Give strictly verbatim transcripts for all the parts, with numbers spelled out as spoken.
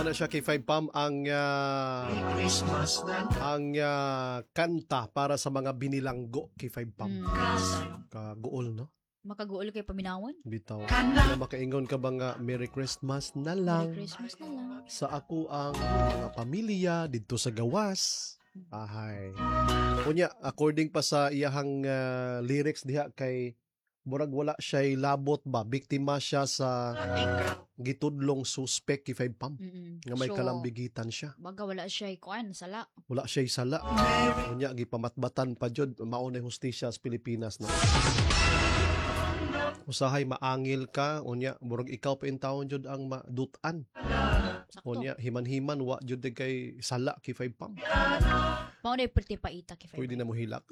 Mana siya kay Five Pam ang ah, ang ah, kanta para sa mga binilanggo kay Five Pam. Mm. Kaguol, no? Makaguol kay paminawan. Bitaw. Na makaingon ka ba nga Merry Christmas na Merry lang Christmas na lang. sa ako ang mga pamilya dito sa gawas. Ahay. Kunya, according pa sa iyahang ah, lyrics diha kay murag wala siya'y labot ba, biktima siya sa gitudlong suspect kay Five Pam. Mm-mm. Nga may So, kalambigitan siya. baga wala siya kuan sala. Wala siya'y sala. Kunya, gipamatbatan pa jud maunay hustisya sa Pilipinas. No? Usahay maangil ka, unya, murag ikaw pa in taon jud ang madutan. Sakto. Unya, himan-himan, wa jud di kay sala kay Five Pam. Mao na perti paita kay Pwede na mo hilak.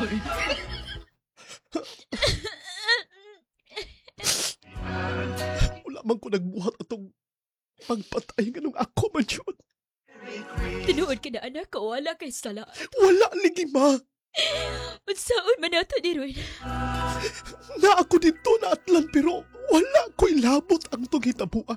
Wala man ko nagbuhat atong pagpatay nga nung ako man yun. Tinuod ka na anak ko wala kay sala. Wala ligi ma. Unsaon man nato ni Ruin? Na ako dito na atlan pero wala ko'y labot ang tong hitabuan.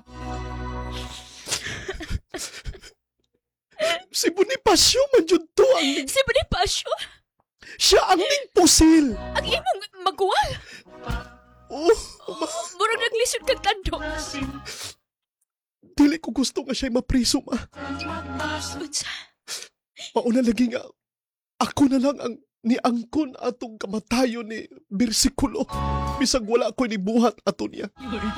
Si Bonifacio man yun to ang ning, Si Bonifacio, siya ang ning pusil. ang imong magwal. Oh, ma, Murag naglisod kag tandok. dili ko gusto nga siya'y mapriso ma. Unsa? Mauna lagi nga, ako na lang ang niangkon atong kamatayon ni bersikulo. Bisag wala ko ni buhat ato niya.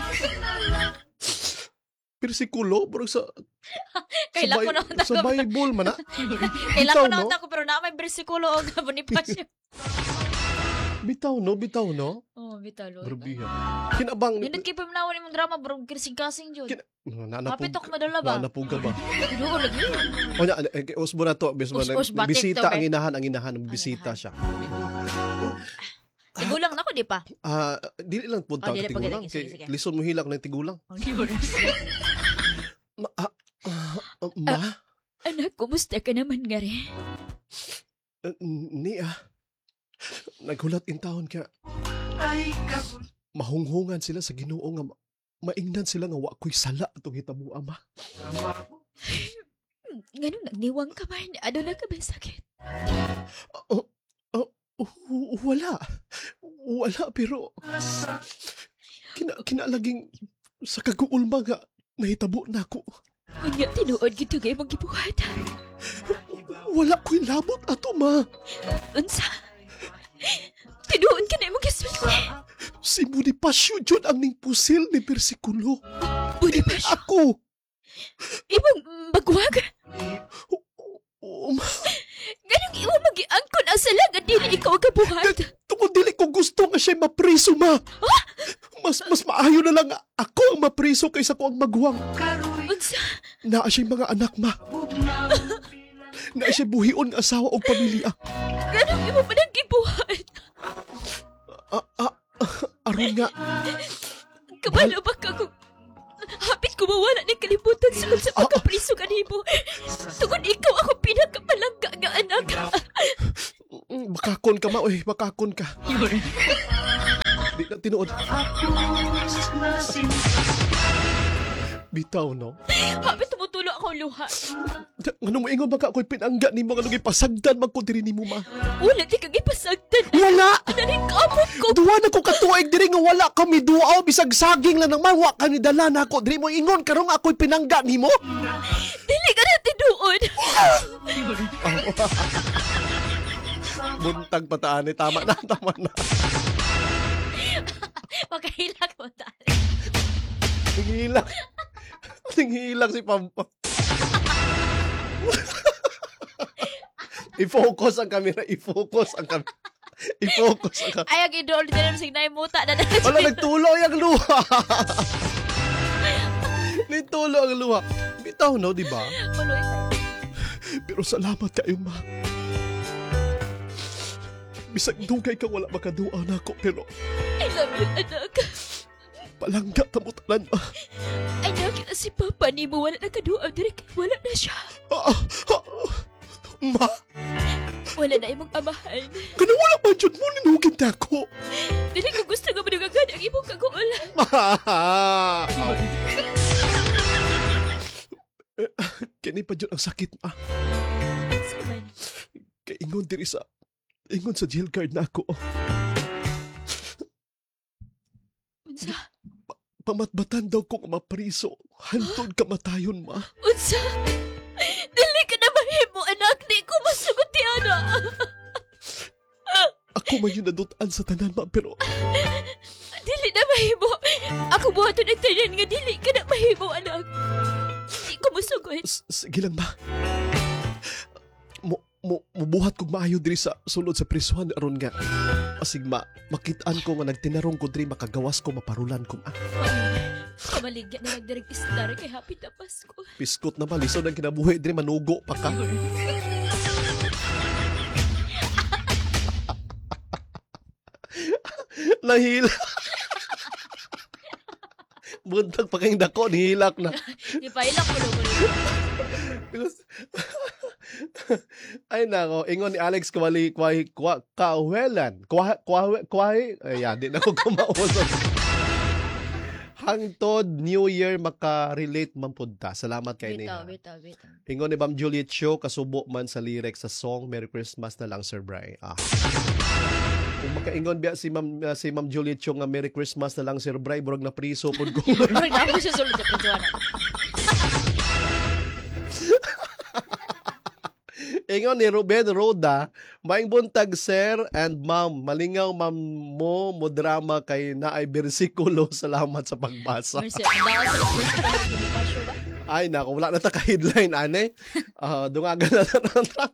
Bersikulo? Bro, sa, Kailan ko sa, na Bi- sa Bible man na. Kailan Bitaw, ko na no? ko pero na may bersikulo og Bonifacio. Bitaw no, bitaw no. Oh, bitalo. Grabe. Kinabang, Yun kay pamnawan imong drama bro, kirsing-kasing jud. Kin- nanapog, Mapitok madala ba? nanapog ka ba? Tinuod lagi. O niya, eh, usbo na to. Bis mo na, Us-us, batik bisita to, ang eh. inahan, ang inahan, bisita inahan. siya. Tigulang na ko di pa. Ah, dili lang punta Oh, dili ka pa tigulang. gid, sige, Kay sige. lison mo hilak ng tigulang. Ma, ah, ah, ah, ma? Anak, kumusta ka naman nga rin? Uh, ni ah. Naghulat in taon ka. Mahunghungan sila sa Ginoo nga ma- maingnan sila nga wa ko'y sala atong hitabo ama. Ganun, nagniwang ka man. Ano na ka ba sakit? Oh, oh, oh, wala. Wala pero kina, kinalaging sa kaguulma nga nahitabo na ako. Kunya, tinuod gito kayo mong gibuhat. Wala ko'y labot ato ma. Unsa? Tinuod ka na mong gisulti. Si Bonifacio jud ang ning pusil ni bersikulo. Bonifacio, Ako. imong magwag. Oh, ma. Ganun imong magiangkon ang salang at dili ikaw ang kabuhat. Tungkol dili ko gusto nga siya mapriso ma. Mas mas maayo na lang ako ang mapriso kaysa ko ang magwang. Unsa? Naa siya mga anak ma. Naa siya buhion nga asawa o pamilya. Ganun imong manang gibuhat. Ah, ah, ah, aron nga. Kabalo ba ka kung hapit ko mawala ng kalibutan sa sa pagkapriso kanimo. Tungod ikaw ako pinakapalangga nga anak. Mm, Makakon ka ma, oy, makakon ka. Di na tinuod. Bitaw no. Hapit tumutulo ako luha. Ngano mo ingon baka ako'y pinangga ni mo nga lugay pasagdan magkundiri ni mo ma. Wala di kang ipasagdan. Wala. Naning kamot ko. Duwa na ko katuig diri nga wala kami duaw bisag saging lang nang mawa kami dala na ako. Diri mo ingon karong ako'y pinangga nimo. Dili ka na tinuod. Buntag pataan ni tama na, tama na. Makahilak mo tayo. Tinghilang. Tinghilang si Pampa. I-focus ang camera, i-focus ang camera. I-focus ang camera. Ay, ang idol, di na masig na yung muta na Wala, nagtulo yung luha. Nagtulo ang luha. Bitaw no, di ba? Tuloy tayo. Pero salamat kayo, ma. Bisag dugay ka wala makaduaw na ako, pero I love you, anak. palangga tamutalan, ma. Anak, si Papa ni mo wala na kaduaw, direk. Wala na siya. Ah, ah, ah, ma, Wala na imong amahan. kana wala pa dyan mo ninugin na ako. Dili ko gusto nga manungagan ang imong kaguol. Ma, eh, Kini pa dyan ang sakit, ma. Sa man. Kay ingon diri sa, ingon sa jail guard na ako. Unsa? Pamatbatan daw kong mapriso. Hantod kamatayon, ma. Unsa? Dili ka na mahimo, anak. Di ko masugot ana. Ako man yung nadutaan sa tanan, ma, pero Dili na mahimo. Ako buhaton ang tanan nga dili ka na mahimo, anak. Di ko masugot. s- sige lang, ma. Mo, mo, mubuhat kong maayo diri sa sulod sa prisuhan aron nga. Asig ma, makitaan ko nga nagtinarong ko diri makagawas ko maparulan ko, ma. Kamaligyan na nagdirek isdara kay Happy na Pasko. Piskot na ma, lisod ang kinabuhi diri manugo pa ka. Nahila. Buntag pa kayong dako, nihilak na. Ipailak ko na ko. Ay nako, ingon ni Alex Kwali Kwahi Kwa Kawelan. Kwa Kwa Kwahi. Ayan, di na ko kumausap. Hangtod New Year maka-relate man pud ta. Salamat kay Bitaw, niya. bitaw, bitaw. Ingon ni Ma'am Juliet Show kasubo man sa lyrics sa song Merry Christmas na lang Sir Bray. Ah. Kung makaingon biya si Ma'am uh, si Ma'am Juliet Show nga Merry Christmas na lang Sir Bray, burag na priso pud ko. Murag na ako siya sulod sa pintuanan. Ingon ni Ruben Roda, maing buntag sir and ma'am, malingaw ma'am mo mo drama kay naay bersikulo. Salamat sa pagbasa. Mercy, ang daan sa first time ni Pasyo ba? Ay nako, wala na ta ka headline ane. Ah, dungagan na ta.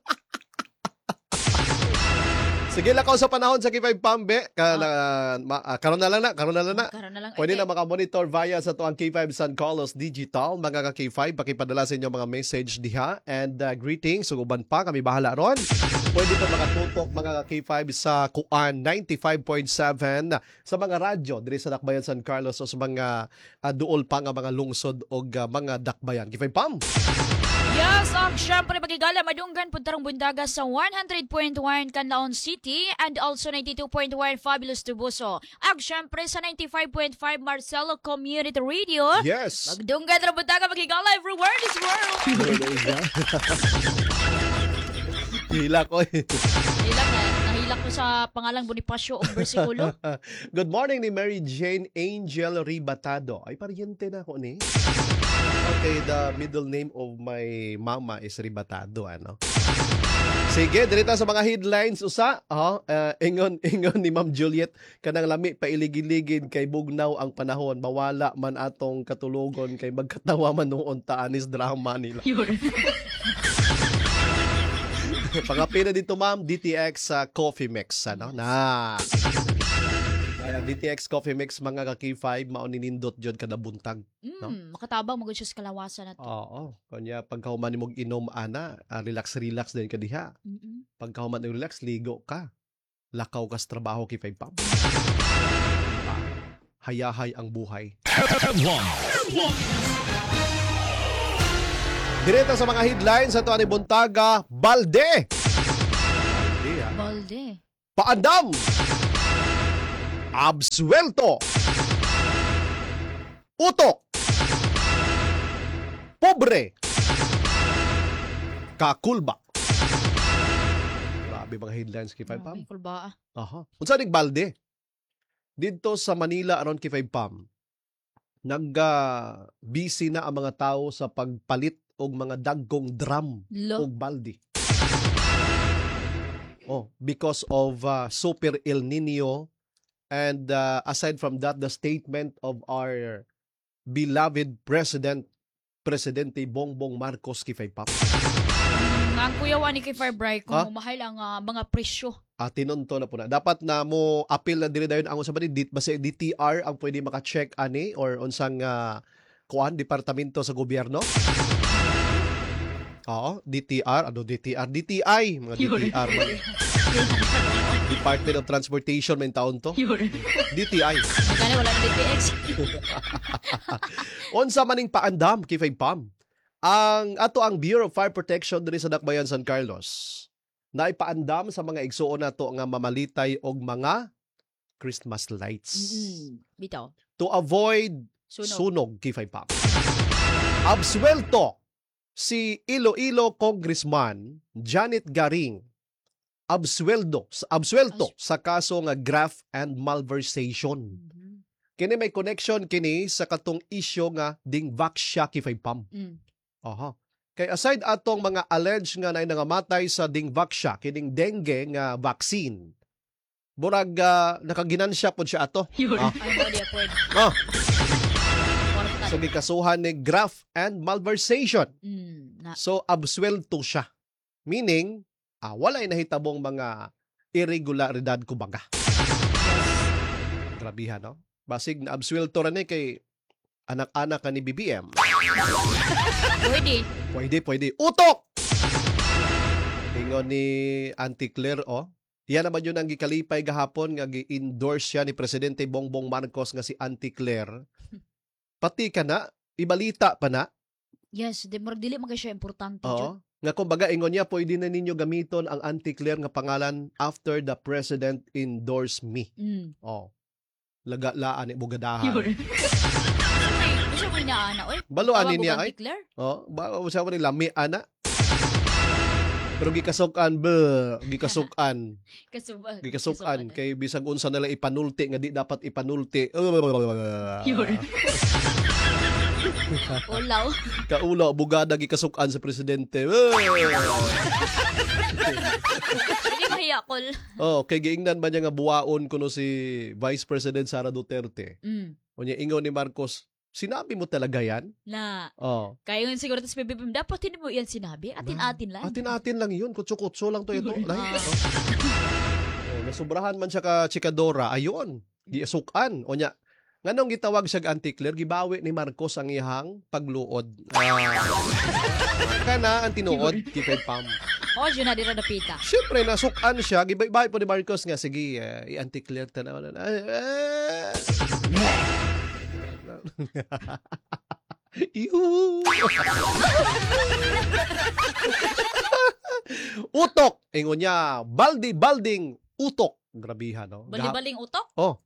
Sige lang ko sa panahon sa K five Pambe. Ka, na, ma, ah, karon na lang na, karon na lang na. Karon na lang. Pwede Okay. na makamonitor via sa tuang K five San Carlos Digital. Mga ka K five, pakipadala sa inyo mga message diha. And uh, greetings, suguban pa, kami bahala ron. Pwede pa makatutok mga ka K five sa Kuan ninety-five point seven sa mga radyo diri sa Dakbayan San Carlos o sa mga uh, duol pa nga mga lungsod o uh, mga dakbayan. K five Pam! Yes, ang syempre magigala madunggan puntarong bundaga sa one hundred point one Canlaon City and also ninety-two point one Fabulous Tubuso. Ang syempre sa ninety-five point five Marcelo Community Radio. Yes! Magdunggan ra bundaga magigala everywhere in this world. Hila ko eh. Hilak na, nahilak ko sa pangalang Bonifacio o bersikulo. Good morning ni Mary Jane Angel Ribatado. Ay, pariente na ako ni. Okay, the middle name of my mama is Ribatado, ano? Sige, dirita sa mga headlines usa. Oh, uh, ingon ingon ni Ma'am Juliet kanang lami pailigid-ligid kay bugnaw ang panahon, mawala man atong katulugon kay magkatawa man noon ta anis drama nila. Pangapina dito ma'am, D T X sa uh, Coffee Mix, ano? Na. Kaya D T X Coffee Mix mga ka K five mao ni nindot jud kada buntag. Mm, makatabang magud siya sa kalawasan na to. Oo. Kanya pagkahuman nimo inom ana, ah, relax relax din ka diha. Mm-mm. Pagkahuman mo relax, ligo ka. Lakaw ka sa trabaho K five Pam. Hayahay ang buhay. Direta sa mga headlines sa tuwa ni Buntaga, Balde. Balde, ah. Balde. Paandam. Absuelto. Utok. Pobre. Kakulba. Grabe mga headlines kay five Pam. Ay, kulba. Aha. Unsa ning balde? Dito sa Manila aron kay five Pam. Nag uh, busy na ang mga tao sa pagpalit og mga daggong drum Lo. og balde. Oh, because of uh, super El Nino. And uh, aside from that, the statement of our beloved President, Presidente Bongbong Marcos Kifay Pap. Nga ang kuyawan ni kay Farbray kung Ha? mahal ang ah, mga presyo. Ah, tinunto na po na. Dapat na mo appeal na diri dayon ang usa ba ni dit basta D T R ang pwede maka-check ani or unsang uh, kuan departamento sa gobyerno. Oo, D T R, ano D T R, D T I, mga D T R. man. Department of Transportation man taon to. D T I. Magkano wala ng D T X. Unsa maning paandam kay five Pam. Ang ato ang Bureau of Fire Protection diri sa Dakbayan San Carlos. Naipaandam sa mga igsuon nato nga mamalitay og mga Christmas lights Mm-mm. Bitaw. to avoid Sunog. sunog kay five Pam. Absuelto si Iloilo Congressman Janet Garing absueldo, absuelto sa kaso nga graft and malversation. Mhm. Kini may connection kini sa katong isyo nga dingvax siya kifaypam. Mm. Aha. Kay aside atong mga alleged nga nay nangamatay sa dingvax siya kining dengue nga vaccine. Burag uh, nakaginansya pod siya ato. Ah. Ay, mo di apod. Ah. Kwarta. So gikasuhan ni graft and malversation. Mm. Na. So absuelto siya. Meaning, ah, walay nahitabong mga irregularidad kumbaga. Grabihan, no? Basig na absuelto ra ni kay anak-anak ka ni B B M. Pwede. Pwede, pwede. Utok! Ingon ni Auntie Claire, oh. Yan naman yun ang gikalipay gahapon nga gi-endorse siya ni Presidente Bongbong Marcos nga si Auntie Claire. Pati ka na, ibalita pa na. Yes, di mo dili magay siya importante. Oo. Nga kumbaga ingon niya, pwede na ninyo gamiton ang Auntie Claire nga pangalan after the President endorse me. Mm. Oh. Laga-laan ni bugadahan. Gusto mo niya, ana, oy. Baluan ni niya, Tawag ko ay. kang Claire? Oh, ba usa mo ni lami ana. Pero gikasukan be, gikasukan, Kasubag. gikasukan kay bisag unsa nila ipanulti nga di dapat ipanulti. Ulaw. Kaulo bugada gikasukan sa presidente. Hindi mahiyakol. Oh, kay giingnan ba niya nga buwaon kuno si Vice President Sara Duterte. Mm. Unya ingon ni Marcos, sinabi mo talaga yan? Na. Oh. Kaya yun siguro sa P B B M, dapat hindi mo yan sinabi. Atin-atin lang. Atin-atin lang yun. Kutso-kutso lang to ito. Like, Ah. oh, nasubrahan man siya ka chikadora. Ayun. Giasukan. O niya, nganong gitawag siya Auntie Claire, gibawi ni Marcos ang ihang pagluod. Ah, kana ang tinuod, kipay pam. Oh, yun na dira napita. Siyempre, nasukan siya. Gibay-bay po ni Marcos nga, sige, uh, i-Auntie Claire tanaw na. Yuhu! Utok! Ingon niya, baldi-balding utok. Grabihan, no? Bali-baling utok? Oh.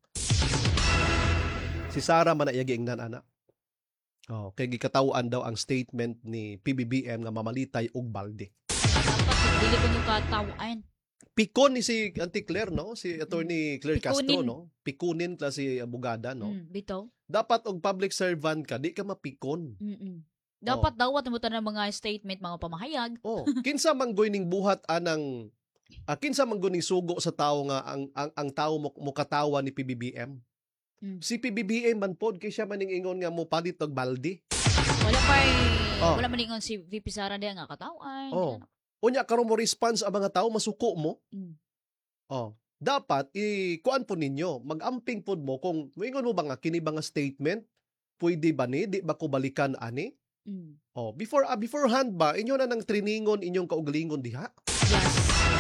Si Sara man na giingnan ana. Oh, kay gikatawaan daw ang statement ni P B B M nga mamalitay og balde. Dapat dili ko nung katawaan. Pikon ni si Auntie Claire, no? Si Attorney Claire Castro, Pikunin. no? Pikunin kla si abogada, no? Mm, bitaw. Dapat og public servant ka, di ka mapikon. Mm-mm. Dapat dawat mo ta ng mga statement, mga pamahayag. Oh, kinsa man goy ning buhat anang ah, kinsa man goy ning sugo sa tawo nga ang ang, ang tawo mo, mo katawa ni P B B M. Mm. Si P B B M man pod kay siya man ning ingon nga mo palit og balde. Wala pa Oh. wala man ingon si V P Sara diha nga katawaan. Oh. Unya karon mo response ang mga tawo masuko mo. Mm. Oh, dapat i kuan po ninyo, mag-amping pod mo kung moingon mo ba nga kini ba nga statement pwede ba ni di ba ko balikan ani? Mm. Oh, before uh, beforehand ba inyo na nang triningon inyong kaugalingon diha? Yes.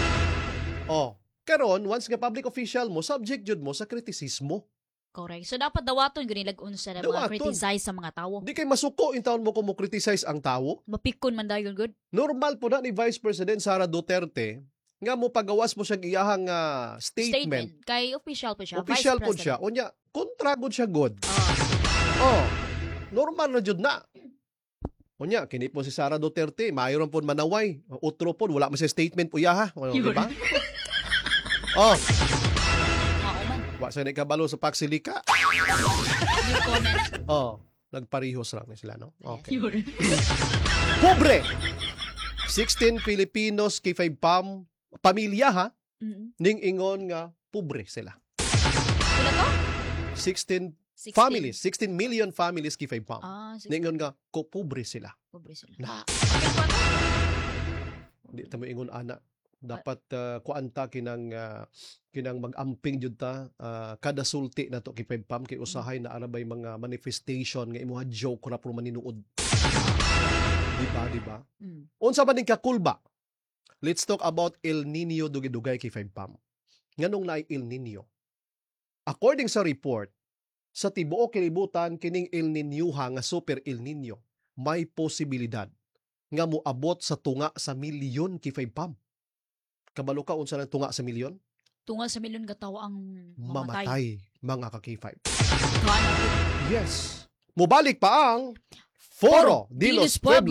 Oh, karon once nga public official mo, subject jud mo sa kritisismo. Correct. So dapat dawaton gani lag unsa na mga Dawaton. criticize sa mga tawo. Di kay masuko in taon mo kung mo criticize ang tawo. Mapikon man dayon good. Normal po na ni Vice President Sara Duterte nga mo pagawas mo siya iyahang uh, statement. Statement. Kay official po siya. Official Vice po siya. President. Unya, kontra good siya good. Ah. Oh, normal na jud na. Unya, kini po si Sara Duterte, mayroon po manaway. Utro po, wala man siya statement po yaha. O, di ba? Oh, Mauman. wa sa kabalo sa pagsilika. New comment. Oh, nagparihos lang na sila, no? Okay. Yun. Pobre! sixteen Filipinos kay five pam pamilya ha, Mm. ning ingon nga pobre sila. Pila to? sixteen sixteen. families, sixteen million families kay five pam. Ah, sige. Ning ingon nga ko pobre sila. Pobre sila. Na, Okay, pa to? di ta mo ingon ana. Dapat uh, kuanta kinang uh, kinang mag-amping jud ta uh, kada sulti na to kay five pam kay usahay na arabay mga manifestation nga imuha joke ra pro maninuod. Di ba, di ba? Mm. Unsa man ning kakulba? Let's talk about El Nino dugay-dugay kay five pam. Nganong naay El Nino? According sa report, sa tibuok kalibutan kining El Nino ha nga super El Nino, may posibilidad nga moabot sa tunga sa milyon kay five pam. Kabalo ka unsa nang tunga sa milyon? Tunga sa milyon katawa ang mamatay. Mamatay mga ka K five. Kana po. Yes. Mubalik pa ang Foro de los Pueblos.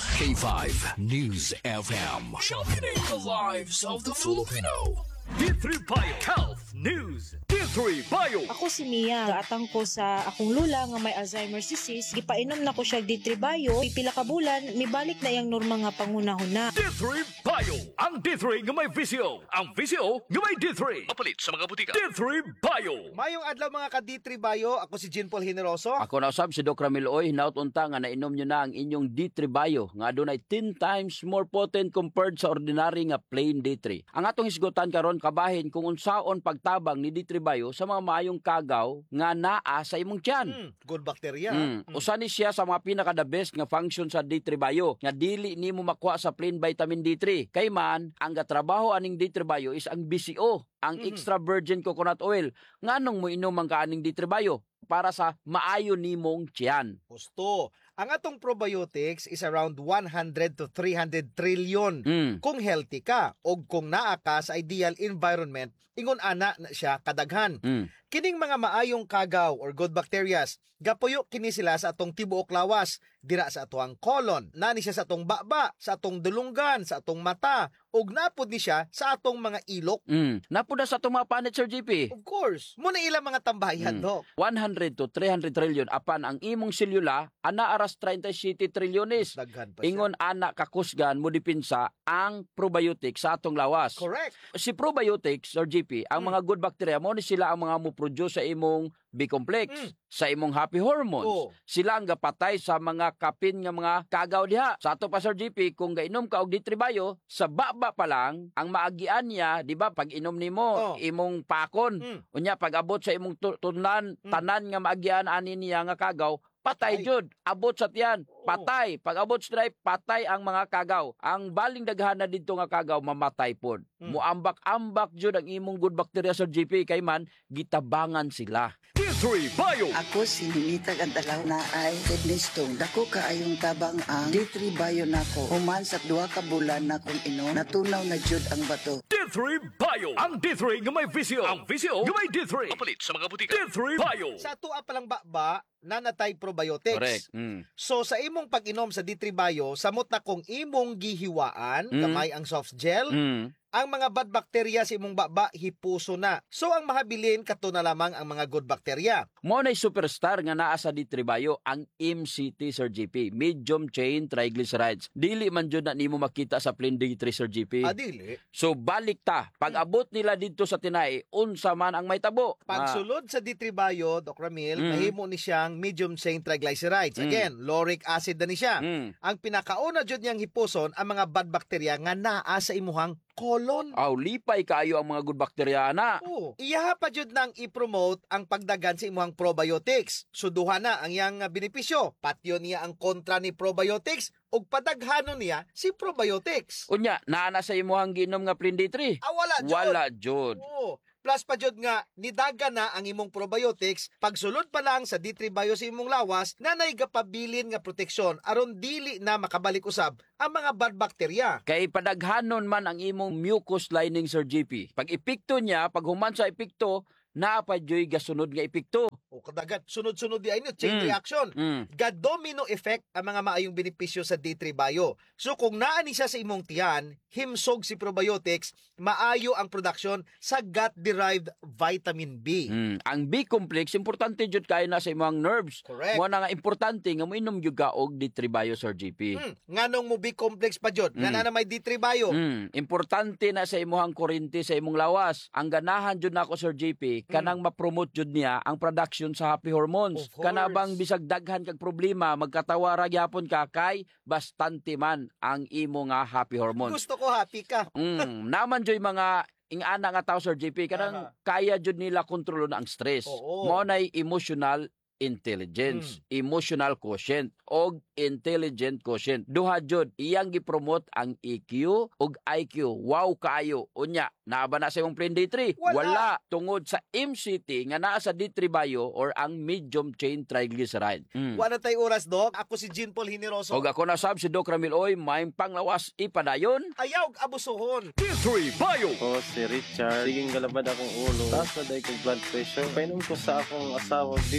K five News F M. Sharpening the lives of the Filipino. D three Bio Health News. D three Bio. Ako si Mia, gaatang ko sa akong lula nga may Alzheimer's disease, gipainom na ko siya D three Bio, pipila ka bulan, mibalik na yang norma nga pangunahuna. D three Bio. Ang D three nga may visyo. Ang visyo nga may D three. Mapalit sa mga butika. D three Bio. Mayong adlaw mga ka D three Bio, ako si Jean Paul Generoso. Ako na usab si Doc Ramil Oy, hinaut unta nga nainom nyo na ang inyong D three Bio nga adunay ten times more potent compared sa ordinary nga plain D three. Ang atong hisgutan karon kabahin kung unsaon pagtabang ni D three Bio sa mga maayong kagaw nga naa sa imong tiyan. Mm, good bacteria. Mm. Mm. Usa ni siya sa mga pinaka the best nga function sa D three Bio nga dili nimo makuha sa plain vitamin D three. Kay man ang gatrabaho aning D three Bio is ang B C O, ang Mhm. extra virgin coconut oil. Nganong mo inom ang kaaning D three Bio? Para sa maayo nimong tiyan. Gusto. Ang atong probiotics is around one hundred to three hundred trillion. Mm. Kung healthy ka o kung naa ka sa ideal environment, ingon ana na siya kadaghan. Mm. Kining mga maayong kagaw or good bacterias, gapuyo kini sila sa atong tibuok lawas, dira sa atong colon, nani siya sa atong baba, sa atong dulunggan, sa atong mata, ug napod ni siya sa atong mga ilok. Mm. Napuda sa itong mga panit, Sir G P. Of course, muna ilang mga tambayan, Mm. Dok. one hundred to three hundred trillion apan ang imong selula ana aras thirty-seven trilyones. Daghan pa siya. Ingon ana kakusgan mo dipinsa ang probiotic sa atong lawas. Correct. Si probiotics or G P, ang Mm. mga good bacteria mo ni sila ang mga mo produce sa imong B-complex, Mm. sa imong happy hormones. Oo. Sila ang gapatay sa mga kapin nga mga kagaw diha. Sa ato pa Sir G P, kung gainom ka og D three Bio, sa baba pa lang ang maagian niya, di ba, pag inom nimo Oh. imong pakon. Mm. Unya pag abot sa imong tu- tunlan, Mm. tanan nga maagian ani niya nga kagaw, patay Patay. jud. Abot sa tiyan, Oo. patay. Pag abot sa drive, patay ang mga kagaw. Ang baling daghan na dito nga kagaw mamatay pod. Mm. Muambak-ambak jud ang imong good bacteria sa G P kay man gitabangan sila. D three Bio. Ako si Ninita Gandalaw na ay kidney stone. Dako kaayong tabang ang D three Bio nako. Human sa duha ka bulan na kung inom, natunaw na jud ang bato. D three Bio. Ang D three nga may visyo. Ang visyo nga may D three. Mapalit sa mga butika. D three Bio. Sa tuwa pa lang ba nanatay probiotics. Correct. Mm. So sa imong pag-inom sa D three Bio, samot na kung imong gihiwaan, Mm. kamay ang soft gel, Mm. ang mga bad bacteria sa imong baba hipuso na. So ang mahabilin kato na lamang ang mga good bacteria. Mo na superstar nga naa sa D three Bio ang M C T Sir G P, medium chain triglycerides. Dili man jud na nimo makita sa plain D three Sir G P. Adili, So balik ta, pag abot nila dito sa tinai, unsa man ang may tabo. Ah, pagsulod sa D three Bio, Doc Ramil, Mm. mahimo ni siyang medium chain triglycerides. Mm. Again, lauric acid na ni siya. mm. Ang pinakauna jud niyang hipuson ang mga bad bacteria nga naa sa imuhang colon. Aw lipay kaayo ang mga good bacteria na. Oo. Iyaha pa jud nang i-promote ang pagdagan sa imuhang probiotics. Suduha na ang iyang uh, benepisyo. Patyo niya ang kontra ni probiotics ug padaghanon niya si probiotics. Unya, naa na sa imuhang ginom nga plain D three. Ah, wala jud. Wala jud. Oo. Plus pa jud nga nidaga na ang imong probiotics pagsulod pa lang sa D three Bio sa imong lawas na naigapabilin nga proteksyon aron dili na makabalik usab ang mga bad bacteria. Kay padaghanon man ang imong mucus lining Sir G P. Pag epekto niya, pag human sa epekto, naa pa joy gasunod nga epekto. O kadagat sunod-sunod di ay chain Mm. reaction. Mm. Ga-domino effect ang mga maayong benepisyo sa D three Bio. So kung naani siya sa imong tiyan, himsog si probiotics, maayo ang production sa gut-derived vitamin B. Mm. Ang B-complex, importante jud kayo na sa imong nerves. Correct. Mo na nga importante nga moinom jud ka og D three Bio Sir G P. Hmm, nganong mo B-complex pa jud? Nga Mm. na may D three Bio. Mm, importante na sa imuhang kuryente sa imong lawas. Ang ganahan jud nako Sir G P kanang ma-promote jud niya ang production sa happy hormones. Of course. Kana bang bisag daghan kag problema magkatawara gyapon ka kay bastante man ang imo nga happy hormones. Gusto ko happy ka. Mm, naman joy mga ingana nga tao Sir G P kanang Aha. kaya jud nila kontrolon ang stress. Oo. Mo nay emotional intelligence, emotional quotient og intelligent quotient. Duha jud iyang gipromote ang E Q ug I Q. Wow kaayo. Unya, naa ba na sa imong plain D three? Wala. Tungod sa M C T nga naa sa D three Bio or ang medium chain triglyceride. Mm. Wala tay oras, Doc. Ako si Jean Paul Generoso. Og ako na sab si Doc Ramil Oy, may panglawas ipadayon. Ayaw og abusuhon. D three Bio. Ako si Richard. Siging galabad akong ulo. Taas na dahil kong blood pressure. Painom ko sa akong asawa D three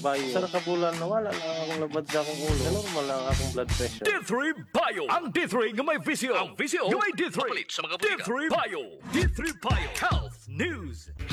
Bayo. Sa nakabulan na wala lang akong labad sa akong ulo. Normal lang akong blood pressure. D three Bio. Ang D three nga may visyo. Ang visyo nga may D three. D three Bio. D three Bio. Health News.